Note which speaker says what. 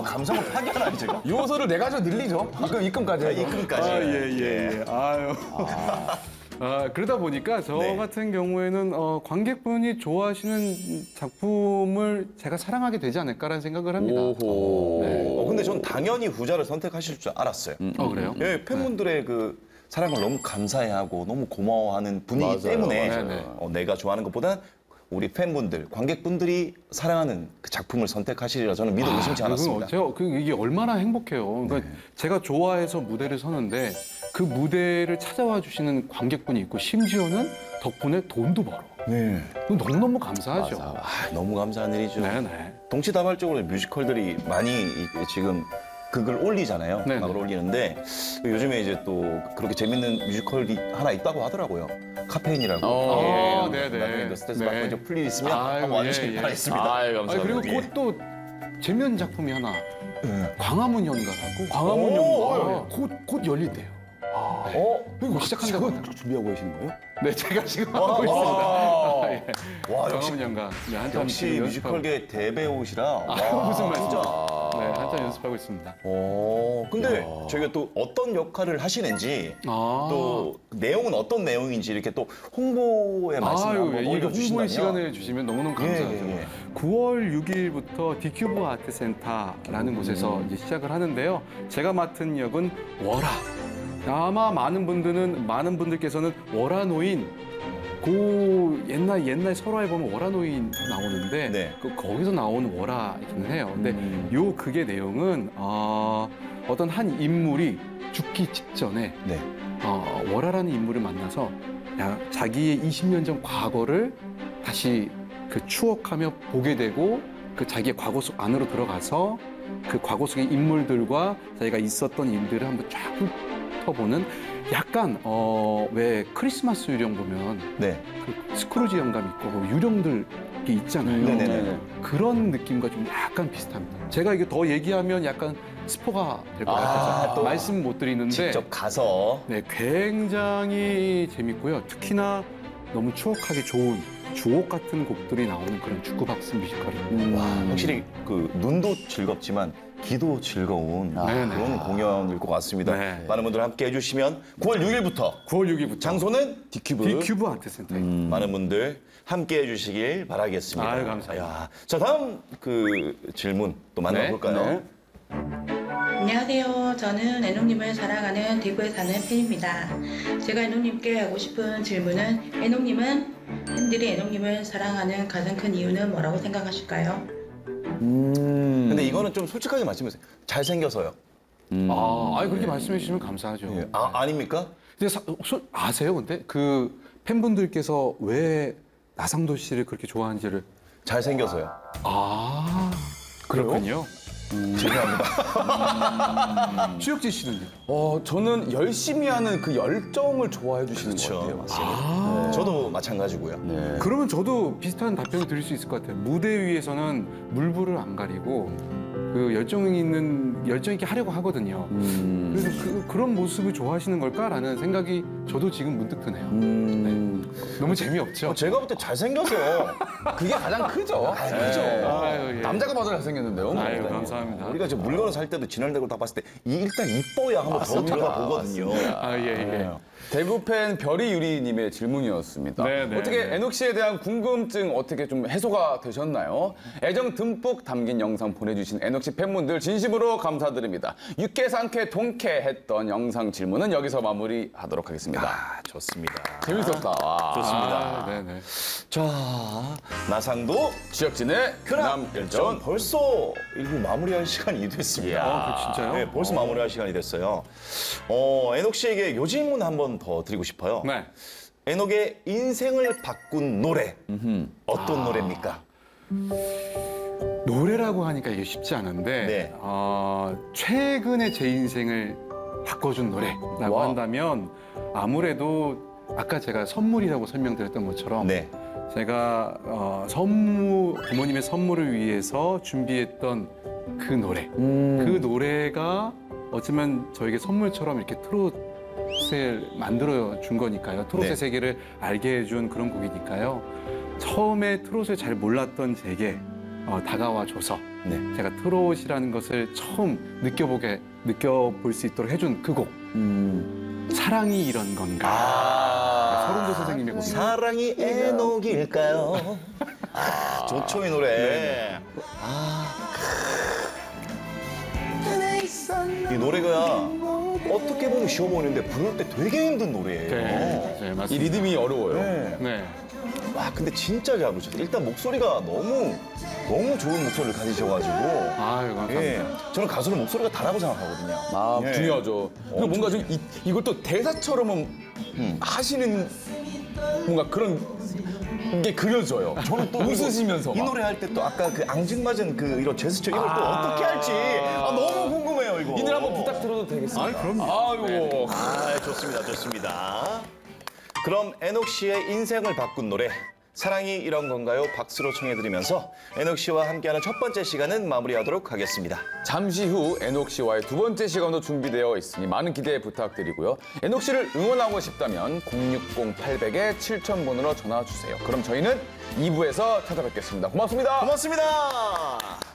Speaker 1: 너무 감성을 파괴하나요, 제가?
Speaker 2: 요소를 네 가지로 늘리죠. 입금까지.
Speaker 1: 입금까지.
Speaker 3: 예. 아유. 그러다 보니까 저
Speaker 1: 네.
Speaker 3: 같은 경우에는 관객분이 좋아하시는 작품을 제가 사랑하게 되지 않을까라는 생각을 합니다.
Speaker 2: 오호.
Speaker 1: 근데 전 당연히 후자를 선택하실 줄 알았어요.
Speaker 3: 그래요?
Speaker 1: 예, 팬분들의 그 사랑을 너무 감사해하고 너무 고마워하는 분이기
Speaker 2: 맞아요,
Speaker 1: 때문에
Speaker 3: 맞아요.
Speaker 1: 내가 좋아하는 것보다 우리 팬분들, 관객분들이 사랑하는 그 작품을 선택하시리라 저는 믿어 의심치 않았습니다.
Speaker 3: 이게 얼마나 행복해요. 그러니까 제가 좋아해서 무대를 서는데 그 무대를 찾아와 주시는 관객분이 있고 심지어는 덕분에 돈도 벌어.
Speaker 1: 네.
Speaker 3: 너무너무 감사하죠.
Speaker 1: 너무 감사한 일이죠.
Speaker 3: 네네.
Speaker 1: 동시다발적으로 뮤지컬들이 많이 지금 극을 올리잖아요.
Speaker 3: 네네.
Speaker 1: 음악을 올리는데 요즘에 이제 또 그렇게 재밌는 뮤지컬이 하나 있다고 하더라고요. 카페인이라고.
Speaker 3: 네네.
Speaker 1: 나중에 스트레스
Speaker 3: 네.
Speaker 1: 받고 이제 풀일 있으면
Speaker 3: 아유,
Speaker 1: 한번 와주시길
Speaker 3: 예.
Speaker 1: 바라겠습니다.
Speaker 2: 아유, 감사합니다.
Speaker 3: 그리고
Speaker 1: 예.
Speaker 3: 곧 또 재미있는 작품이 하나 광화문 연가라고
Speaker 2: 광화문 연가.
Speaker 3: 곧 열린대요. 이거 시작한다고
Speaker 2: 지금 준비하고 계시는 거예요?
Speaker 3: 네, 제가 지금 하고 있습니다. 예.
Speaker 1: 와, 역시,
Speaker 3: 광화문 연가. 네, 한참
Speaker 1: 역시
Speaker 3: 지금 연습하고-
Speaker 1: 뮤지컬계 대배우시라.
Speaker 3: 무슨 말씀?
Speaker 1: 진짜.
Speaker 3: 네, 한참 연습하고 있습니다.
Speaker 1: 근데 저희가 또 어떤 역할을 하시는지 또 내용은 어떤 내용인지 이렇게 또 홍보의 말씀을 한번
Speaker 3: 이게
Speaker 1: 올려주신다면.
Speaker 3: 홍보의 시간을 주시면 너무너무 감사하죠.
Speaker 1: 예.
Speaker 3: 9월 6일부터 디큐브 아트센터라는 곳에서 이제 시작을 하는데요. 제가 맡은 역은 월화. 아마 많은 분들께서는 월화노인 옛날 설화에 보면 월화노인 나오는데
Speaker 1: 네.
Speaker 3: 거기서 나오는 월화이기는 해요. 근데 요 극의 내용은 어떤 한 인물이 죽기 직전에
Speaker 1: 네.
Speaker 3: 월화라는 인물을 만나서 자기의 20년 전 과거를 다시 그 추억하며 보게 되고 그 자기의 과거 속 안으로 들어가서 그 과거 속의 인물들과 자기가 있었던 일들을 한번 쫙 훑어보는 약간 왜 크리스마스 유령 보면
Speaker 1: 네.
Speaker 3: 그 스크루지 영감 있고 그 유령들 이 있잖아요.
Speaker 1: 네네네.
Speaker 3: 그런 느낌과 좀 약간 비슷합니다. 제가 이게 더 얘기하면 약간 스포가 될 것 같아서
Speaker 1: 또
Speaker 3: 말씀 못 드리는데
Speaker 1: 직접 가서.
Speaker 3: 네, 굉장히 재밌고요. 특히나 너무 추억하기 좋은 주옥 같은 곡들이 나오는 그런 축구박스 뮤지컬입니다.
Speaker 1: 와, 확실히 그 눈도 즐겁지만 귀도 즐거운
Speaker 3: 네네.
Speaker 1: 그런 공연일 것 같습니다.
Speaker 3: 네.
Speaker 1: 많은 분들 함께 해주시면 9월 6일부터
Speaker 3: 9월 6일부터
Speaker 1: 장소는
Speaker 3: 디큐브 아트센터입니다.
Speaker 1: 많은 분들 함께 해주시길 바라겠습니다.
Speaker 3: 아유, 감사합니다.
Speaker 1: 야, 자, 다음 그 질문 또 만나볼까요?
Speaker 4: 안녕하세요. 저는 애녹님을 사랑하는 대구에 사는 팬입니다. 제가 애녹님께 하고 싶은 질문은 애녹님은 팬들이 애녹님을 사랑하는 가장 큰 이유는 뭐라고 생각하실까요?
Speaker 1: 근데 이거는 좀 솔직하게 말씀해주세요. 잘생겨서요.
Speaker 3: 그렇게 말씀해 주시면 감사하죠.
Speaker 1: 예. 아닙니까?
Speaker 3: 근데 아세요? 근데 그 팬분들께서 왜 나상도 씨를 그렇게 좋아하는지를
Speaker 1: 잘생겨서요.
Speaker 3: 그렇군요.
Speaker 1: 죄송합니다.
Speaker 3: 추혁지 씨는요?
Speaker 2: 저는 열심히 하는 그 열정을 좋아해 주시는 것 같아요.
Speaker 1: 저도 마찬가지고요.
Speaker 3: 그러면 저도 비슷한 답변을 드릴 수 있을 것 같아요. 무대 위에서는 물불을 안 가리고 그 열정 있게 하려고 하거든요. 그래서 그런 모습을 좋아하시는 걸까라는 생각이 저도 지금 문득 드네요. 네. 너무 재미없죠?
Speaker 1: 제가 볼 때 잘생겨서
Speaker 2: 그게 가장 크죠.
Speaker 1: 그죠?
Speaker 3: 아유, 예.
Speaker 2: 남자가 봐도 잘생겼는데요.
Speaker 3: 아유, 감사합니다.
Speaker 1: 우리가 지금 물건을 살 때도 진열대고 딱 봤을 때 일단 이뻐야 한번 더 들어가 보거든요.
Speaker 3: 예.
Speaker 2: 대구 팬 별이 유리님의 질문이었습니다.
Speaker 3: 네,
Speaker 2: 어떻게
Speaker 3: 네.
Speaker 2: 애녹 씨에 대한 궁금증 어떻게 좀 해소가 되셨나요? 애정 듬뿍 담긴 영상 보내주신 애녹 씨 팬분들 진심으로 감사드립니다. 유쾌, 상쾌, 통쾌했던 영상 질문은 여기서 마무리하도록 하겠습니다.
Speaker 1: 좋습니다.
Speaker 2: 재밌었다. 와.
Speaker 1: 좋습니다.
Speaker 3: 네네.
Speaker 1: 자, 나상도
Speaker 2: 지역진의
Speaker 1: 남결전 벌써 일부 마무리할 시간이 됐습니다.
Speaker 3: 진짜요?
Speaker 1: 네, 벌써 마무리할 시간이 됐어요. 애녹 씨에게 요 질문 한번 더 드리고 싶어요.
Speaker 3: 네.
Speaker 1: 애녹의 인생을 바꾼 노래 어떤 노래입니까?
Speaker 3: 노래라고 하니까 이게 쉽지 않은데
Speaker 1: 네.
Speaker 3: 최근에 제 인생을 바꿔준 노래라고
Speaker 2: 와.
Speaker 3: 한다면 아무래도 아까 제가 선물이라고 설명드렸던 것처럼
Speaker 1: 네.
Speaker 3: 제가 부모님의 선물을 위해서 준비했던 그 노래 그 노래가 어쩌면 저에게 선물처럼 이렇게 트롯을 만들어 준 거니까요. 트롯의
Speaker 1: 네.
Speaker 3: 세계를 알게 해준 그런 곡이니까요. 처음에 트롯을 잘 몰랐던 제게 다가와줘서
Speaker 1: 네.
Speaker 3: 제가 트롯이라는 것을 처음 느껴볼 수 있도록 해준 그 곡. 사랑이 이런 건가. 서른도 선생님의 곡입니다.
Speaker 1: 사랑이 애녹일까요? 좋죠 이 노래. 이 노래가 어떻게 보면 쉬워 보이는데 부를 때 되게 힘든 노래예요.
Speaker 3: 네,
Speaker 2: 이
Speaker 3: 맞습니다.
Speaker 2: 리듬이 어려워요.
Speaker 1: 네.
Speaker 3: 네.
Speaker 1: 와 근데 진짜 잘 부르셨어요. 일단 목소리가 너무 좋은 목소리를 가지셔가지고.
Speaker 3: 아유, 감사합니다.
Speaker 1: 예, 저는 가수는 목소리가 다라고 생각하거든요.
Speaker 2: 아,
Speaker 1: 예.
Speaker 2: 중요하죠. 그리고 뭔가 좀 이걸 또 대사처럼 하시는 뭔가 그런 게 그려져요.
Speaker 1: 저는 또
Speaker 2: 웃으시면서
Speaker 1: 이
Speaker 2: 막.
Speaker 1: 노래 할 때 또 아까 그 앙증맞은 그 이런 제스처 이걸 또 어떻게 할지 너무 궁금해요 이거.
Speaker 2: 이 노래 한번 부탁드려도 되겠습니까?
Speaker 3: 아, 그럼요.
Speaker 2: 아이고.
Speaker 1: 좋습니다, 좋습니다. 그럼 애녹 씨의 인생을 바꾼 노래 사랑이 이런 건가요? 박수로 청해드리면서 애녹 씨와 함께하는 첫 번째 시간은 마무리하도록 하겠습니다.
Speaker 2: 잠시 후 애녹 씨와의 두 번째 시간도 준비되어 있으니 많은 기대 부탁드리고요. 애녹 씨를 응원하고 싶다면 060-800-7000번으로 전화 주세요. 그럼 저희는 2부에서 찾아뵙겠습니다. 고맙습니다.
Speaker 1: 고맙습니다.